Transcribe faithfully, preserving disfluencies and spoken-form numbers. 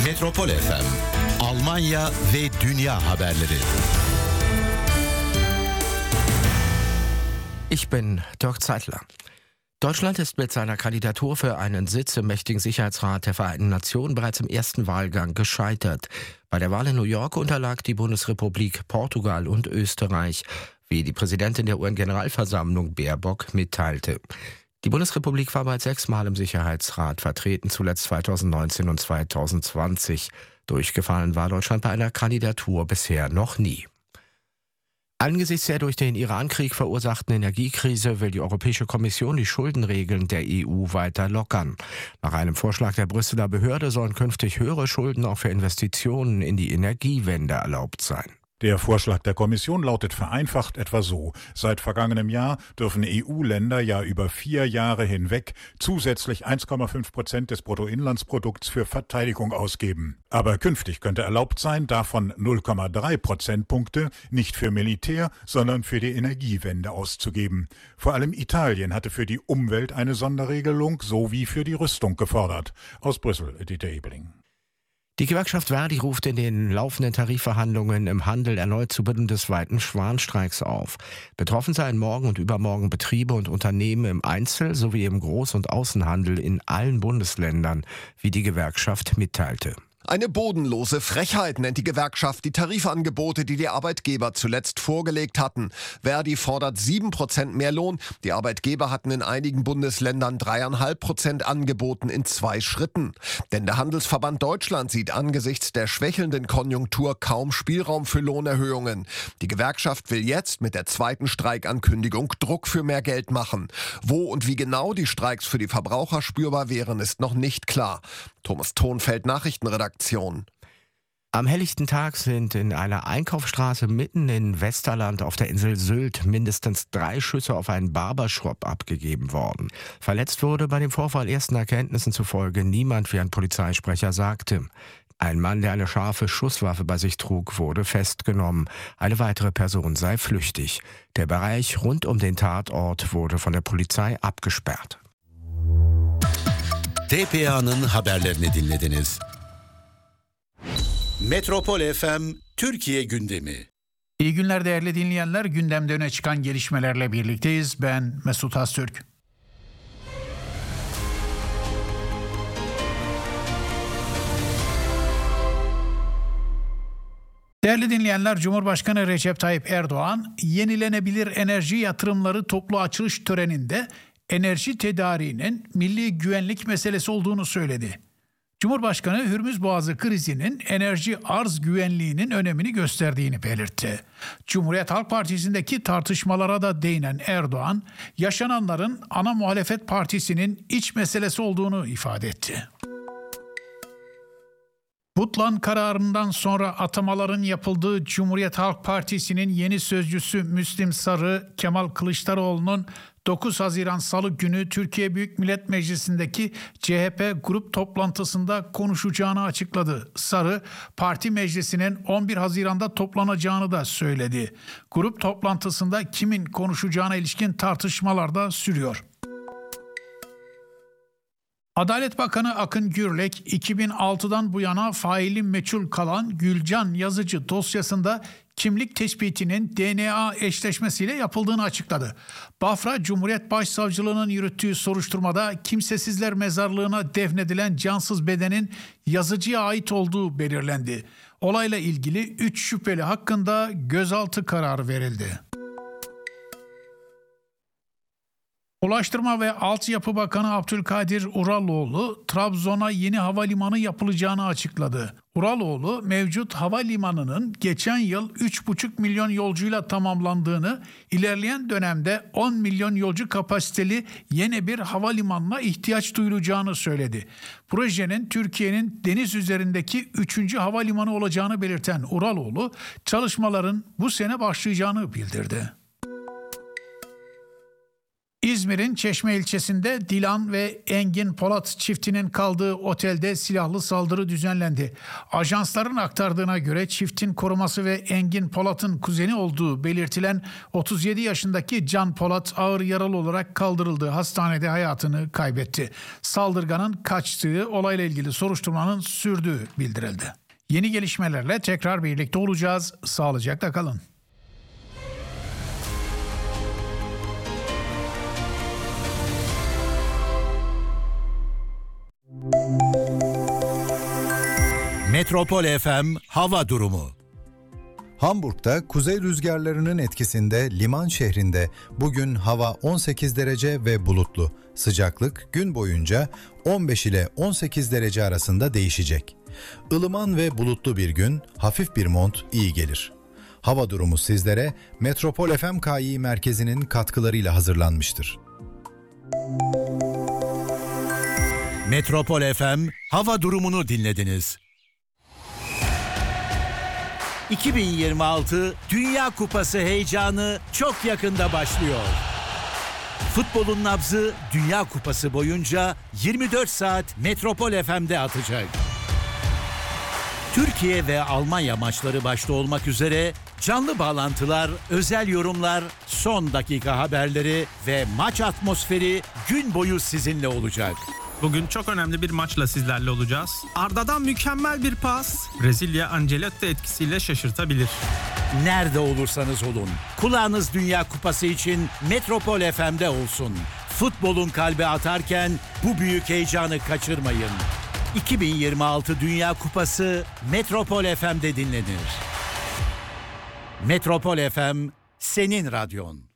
Metropol F M, Almanya ve Dünya haberleri. Ich bin Dirk Zeitler. Deutschland ist mit seiner Kandidatur für einen Sitz im mächtigen Sicherheitsrat der Vereinten Nationen bereits im ersten Wahlgang gescheitert. Bei der Wahl in New York unterlag die Bundesrepublik Portugal und Österreich, wie die Präsidentin der U N-Generalversammlung Baerbock mitteilte. Die Bundesrepublik war bereits sechsmal im Sicherheitsrat vertreten, zuletzt zweitausendneunzehn und zweitausendzwanzig. Durchgefallen war Deutschland bei einer Kandidatur bisher noch nie. Angesichts der durch den Iran-Krieg verursachten Energiekrise will die Europäische Kommission die Schuldenregeln der E U weiter lockern. Nach einem Vorschlag der Brüsseler Behörde sollen künftig höhere Schulden auch für Investitionen in die Energiewende erlaubt sein. Der Vorschlag der Kommission lautet vereinfacht etwa so: Seit vergangenem Jahr dürfen E U-Länder ja über vier Jahre hinweg zusätzlich eins Komma fünf Prozent des Bruttoinlandsprodukts für Verteidigung ausgeben. Aber künftig könnte erlaubt sein, davon null Komma drei Prozentpunkte nicht für Militär, sondern für die Energiewende auszugeben. Vor allem Italien hatte für die Umwelt eine Sonderregelung sowie für die Rüstung gefordert. Aus Brüssel, Dieter Ebeling. Die Gewerkschaft Verdi ruft in den laufenden Tarifverhandlungen im Handel erneut zu bundesweiten Warnstreiks auf. Betroffen seien morgen und übermorgen Betriebe und Unternehmen im Einzel- sowie im Groß- und Außenhandel in allen Bundesländern, wie die Gewerkschaft mitteilte. Eine bodenlose Frechheit nennt die Gewerkschaft die Tarifangebote, die die Arbeitgeber zuletzt vorgelegt hatten. Verdi fordert sieben Prozent mehr Lohn. Die Arbeitgeber hatten in einigen Bundesländern drei Komma fünf Prozent angeboten in zwei Schritten. Denn der Handelsverband Deutschland sieht angesichts der schwächelnden Konjunktur kaum Spielraum für Lohnerhöhungen. Die Gewerkschaft will jetzt mit der zweiten Streikankündigung Druck für mehr Geld machen. Wo und wie genau die Streiks für die Verbraucher spürbar wären, ist noch nicht klar. Thomas Thonfeld, Nachrichtenredaktion. Am helllichten Tag sind in einer Einkaufsstraße mitten in Westerland auf der Insel Sylt mindestens drei Schüsse auf einen Barbershop abgegeben worden. Verletzt wurde bei dem Vorfall ersten Erkenntnissen zufolge niemand, wie ein Polizeisprecher sagte. Ein Mann, der eine scharfe Schusswaffe bei sich trug, wurde festgenommen. Eine weitere Person sei flüchtig. Der Bereich rund um den Tatort wurde von der Polizei abgesperrt. T P A'nın haberlerini dinlediniz. Metropol F M Türkiye gündemi. İyi günler değerli dinleyenler. Gündemde öne çıkan gelişmelerle birlikteyiz. Ben Mesut Öztürk. Değerli dinleyenler, Cumhurbaşkanı Recep Tayyip Erdoğan, yenilenebilir enerji yatırımları toplu açılış töreninde enerji tedariğinin milli güvenlik meselesi olduğunu söyledi. Cumhurbaşkanı Hürmüz Boğazı krizinin enerji arz güvenliğinin önemini gösterdiğini belirtti. Cumhuriyet Halk Partisi'ndeki tartışmalara da değinen Erdoğan, yaşananların ana muhalefet partisinin iç meselesi olduğunu ifade etti. Butlan kararından sonra atamaların yapıldığı Cumhuriyet Halk Partisi'nin yeni sözcüsü Müslim Sarı, Kemal Kılıçdaroğlu'nun dokuz Haziran Salı günü Türkiye Büyük Millet Meclisi'ndeki C H P grup toplantısında konuşacağını açıkladı. Sarı, parti meclisinin on bir Haziran'da toplanacağını da söyledi. Grup toplantısında kimin konuşacağına ilişkin tartışmalar da sürüyor. Adalet Bakanı Akın Gürlek, iki bin altıdan bu yana faili meçhul kalan Gülcan Yazıcı dosyasında kimlik tespitinin D N A eşleşmesiyle yapıldığını açıkladı. Bafra Cumhuriyet Başsavcılığı'nın yürüttüğü soruşturmada kimsesizler mezarlığına defnedilen cansız bedenin Yazıcı'ya ait olduğu belirlendi. Olayla ilgili üç şüpheli hakkında gözaltı kararı verildi. Ulaştırma ve Altyapı Bakanı Abdülkadir Uraloğlu, Trabzon'a yeni havalimanı yapılacağını açıkladı. Uraloğlu, mevcut havalimanının geçen yıl üç buçuk milyon yolcuyla tamamlandığını, ilerleyen dönemde on milyon yolcu kapasiteli yeni bir havalimanına ihtiyaç duyulacağını söyledi. Projenin Türkiye'nin deniz üzerindeki üçüncü havalimanı olacağını belirten Uraloğlu, çalışmaların bu sene başlayacağını bildirdi. İzmir'in Çeşme ilçesinde Dilan ve Engin Polat çiftinin kaldığı otelde silahlı saldırı düzenlendi. Ajansların aktardığına göre çiftin koruması ve Engin Polat'ın kuzeni olduğu belirtilen otuz yedi yaşındaki Can Polat ağır yaralı olarak kaldırıldığı hastanede hayatını kaybetti. Saldırganın kaçtığı, olayla ilgili soruşturmanın sürdüğü bildirildi. Yeni gelişmelerle tekrar birlikte olacağız. Sağlıcakla kalın. Metropol F M hava durumu. Hamburg'da kuzey rüzgarlarının etkisinde liman şehrinde bugün hava on sekiz derece ve bulutlu. Sıcaklık gün boyunca on beş ile on sekiz derece arasında değişecek. Ilıman ve bulutlu bir gün, hafif bir mont iyi gelir. Hava durumu sizlere Metropol F M K İ merkezinin katkılarıyla hazırlanmıştır. Metropol F M hava durumunu dinlediniz. iki bin yirmi altı Dünya Kupası heyecanı çok yakında başlıyor. Futbolun nabzı Dünya Kupası boyunca yirmi dört saat Metropol F M'de atacak. Türkiye ve Almanya maçları başta olmak üzere canlı bağlantılar, özel yorumlar, son dakika haberleri ve maç atmosferi gün boyu sizinle olacak. Bugün çok önemli bir maçla sizlerle olacağız. Arda'dan mükemmel bir pas, Brezilya Ancelotti etkisiyle şaşırtabilir. Nerede olursanız olun, kulağınız Dünya Kupası için Metropol F M'de olsun. Futbolun kalbi atarken bu büyük heyecanı kaçırmayın. iki bin yirmi altı Dünya Kupası Metropol F M'de dinlenir. Metropol F M, senin radyon.